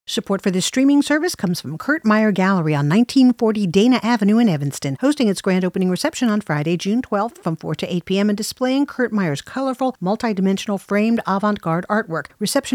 Support for this streaming service comes from Kurt Meyer Gallery on 1940 Dana Avenue in Evanston, hosting its grand opening reception on Friday, June 12th from 4 to 8 p.m. and displaying Kurt Meyer's colorful, multidimensional framed avant-garde artwork. Reception